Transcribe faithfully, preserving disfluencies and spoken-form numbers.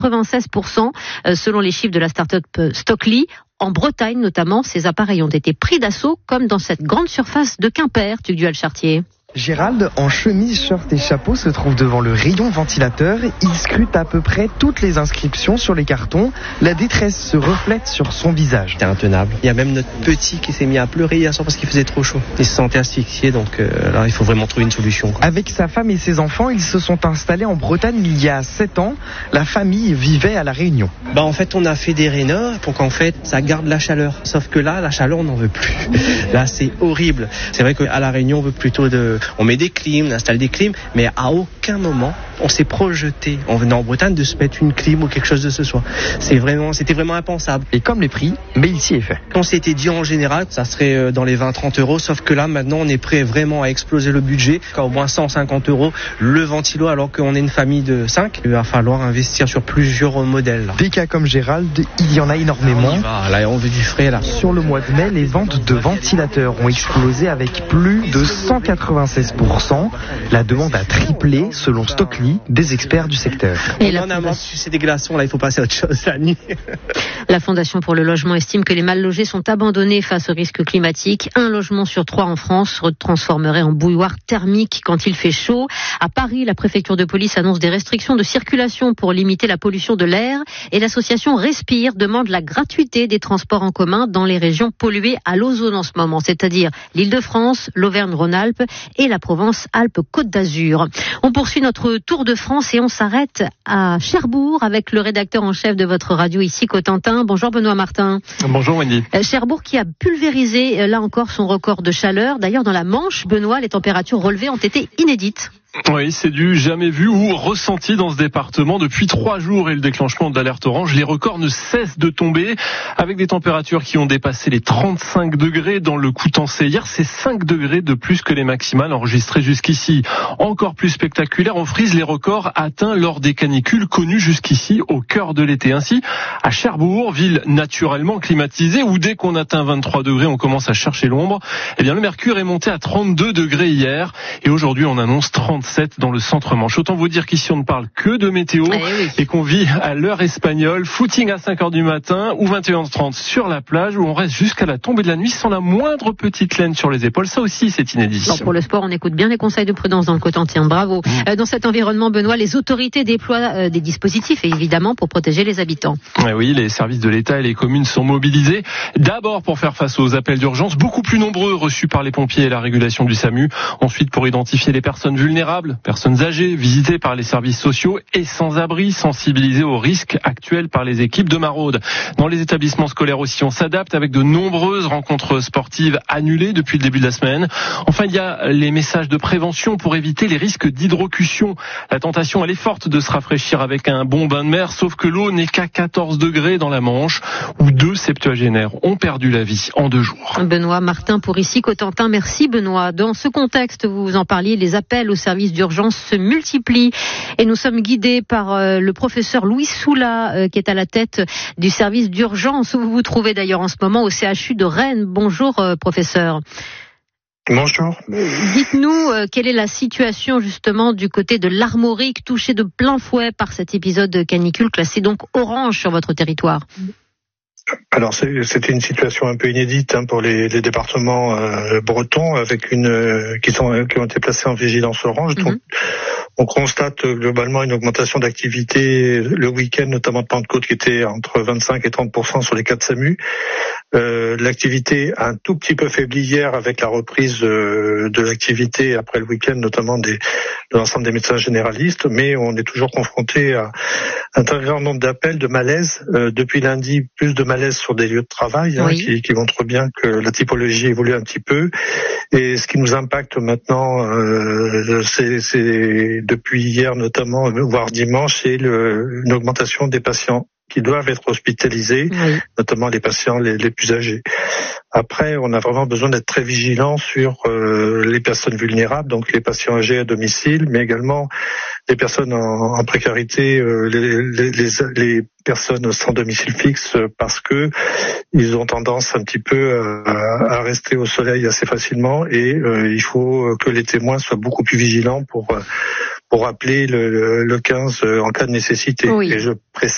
quatre-vingt-seize pour cent selon les chiffres de la start-up Stockly. En Bretagne notamment, ces appareils ont été pris d'assaut comme dans cette grande surface de Quimper, Tugdual-Chartier. Gérald, en chemise, short et chapeau, se trouve devant le rayon ventilateur. Il scrute à peu près toutes les inscriptions sur les cartons. La détresse se reflète sur son visage. C'est intenable. Il y a même notre petit qui s'est mis à pleurer hier soir parce qu'il faisait trop chaud. Il se sentait asphyxié, donc euh, là, il faut vraiment trouver une solution, quoi. Avec sa femme et ses enfants, ils se sont installés en Bretagne il y a sept ans. La famille vivait à La Réunion. Bah, en fait, on a fait des rénors pour qu'en fait, ça garde la chaleur. Sauf que là, la chaleur, on n'en veut plus. Là, c'est horrible. C'est vrai qu'à La Réunion, on veut plutôt de... On met des clims, on installe des clims, mais à aucun moment on s'est projeté en venant en Bretagne de se mettre une clim ou quelque chose de ce soit. C'est vraiment, c'était vraiment impensable. Et comme les prix, mais ici est fait. On s'était dit en général, ça serait dans les vingt à trente euros, sauf que là maintenant on est prêt vraiment à exploser le budget, qu'à au moins cent cinquante euros le ventilo, alors qu'on est une famille de cinq. Il va falloir investir sur plusieurs modèles. Là. Des cas comme Gérald, il y en a énormément. On y va, là on veut du frais là. Sur le mois de mai, les ventes de ventilateurs ont explosé avec plus de cent quatre-vingt-seize pour cent. La demande a triplé selon Stockly, des experts du secteur. Et on en a marre, c'est des glaçons, là il faut passer à autre chose la nuit. La Fondation pour le logement estime que les mal logés sont abandonnés face au risque climatique. Un logement sur trois en France se transformerait en bouilloire thermique quand il fait chaud. À Paris, la préfecture de police annonce des restrictions de circulation pour limiter la pollution de l'air. Et l'association Respire demande la gratuité des transports en commun dans les régions polluées à l'ozone en ce moment, c'est-à-dire l'Île-de-France, l'Auvergne-Rhône-Alpes et la Provence-Alpes-Côte d'Azur. On poursuit notre tour de France et on s'arrête à Cherbourg avec le rédacteur en chef de votre radio ici, Cotentin. Bonjour Benoît Martin. Bonjour Wendy. Cherbourg qui a pulvérisé là encore son record de chaleur. D'ailleurs dans la Manche, Benoît, les températures relevées ont été inédites. Oui, c'est du jamais vu ou ressenti dans ce département depuis trois jours et le déclenchement de l'alerte orange. Les records ne cessent de tomber avec des températures qui ont dépassé les trente-cinq degrés dans le Coutançais. Hier, c'est cinq degrés de plus que les maximales enregistrées jusqu'ici. Encore plus spectaculaire, on frise les records atteints lors des canicules connues jusqu'ici au cœur de l'été. Ainsi, à Cherbourg, ville naturellement climatisée où dès qu'on atteint vingt-trois degrés, on commence à chercher l'ombre. Eh bien, le mercure est monté à trente-deux degrés hier et aujourd'hui, on annonce trente dans le centre-Manche. Autant vous dire qu'ici on ne parle que de météo ah, oui. et qu'on vit à l'heure espagnole, footing à cinq heures du matin ou vingt et une heures trente sur la plage où on reste jusqu'à la tombée de la nuit sans la moindre petite laine sur les épaules. Ça aussi c'est inédit. Bon, pour le sport, on écoute bien les conseils de prudence dans le Cotentin. Bravo. Mmh. Euh, dans cet environnement, Benoît, les autorités déploient euh, des dispositifs évidemment pour protéger les habitants. Ouais, oui, les services de l'État et les communes sont mobilisés. D'abord pour faire face aux appels d'urgence, beaucoup plus nombreux reçus par les pompiers et la régulation du SAMU. Ensuite pour identifier les personnes vulnérables, personnes âgées, visitées par les services sociaux et sans-abri, sensibilisées aux risques actuels par les équipes de maraude. Dans les établissements scolaires aussi, on s'adapte avec de nombreuses rencontres sportives annulées depuis le début de la semaine. Enfin, il y a les messages de prévention pour éviter les risques d'hydrocution. La tentation, elle est forte de se rafraîchir avec un bon bain de mer, sauf que l'eau n'est qu'à quatorze degrés dans la Manche, où deux septuagénaires ont perdu la vie en deux jours. Benoît Martin pour ici, Cotentin. Merci Benoît. Dans ce contexte, vous en parliez, les appels au service d'urgence se multiplient et nous sommes guidés par euh, le professeur Louis Soula euh, qui est à la tête du service d'urgence où vous vous trouvez d'ailleurs en ce moment au C H U de Rennes. Bonjour euh, professeur. Bonjour. Dites-nous euh, quelle est la situation justement du côté de l'Armorique touché de plein fouet par cet épisode de canicule classé donc orange sur votre territoire. Alors c'est, c'était une situation un peu inédite hein, pour les, les départements euh, bretons avec une euh, qui sont qui ont été placés en vigilance orange. Mm-hmm. Donc on constate globalement une augmentation d'activité le week-end, notamment de Pentecôte, qui était entre vingt-cinq et trente pour cent sur les quatre SAMU. Euh, l'activité a un tout petit peu faibli hier avec la reprise euh, de l'activité après le week-end, notamment des, de l'ensemble des médecins généralistes, mais on est toujours confronté à un très grand nombre d'appels de malaise. Euh, depuis lundi, plus de malaise sur des lieux de travail, hein, oui. qui, qui montrent bien que la typologie évolue un petit peu. Et ce qui nous impacte maintenant, euh, c'est, c'est depuis hier notamment, voire dimanche, c'est le, une augmentation des patients qui doivent être hospitalisés, oui. notamment les patients les, les plus âgés. Après, on a vraiment besoin d'être très vigilant sur euh, les personnes vulnérables, donc les patients âgés à domicile, mais également les personnes en, en précarité, euh, les, les, les, les personnes sans domicile fixe, parce que ils ont tendance un petit peu à, à rester au soleil assez facilement, et euh, il faut que les témoins soient beaucoup plus vigilants pour pour appeler le, le quinze en cas de nécessité. Oui. Et je précise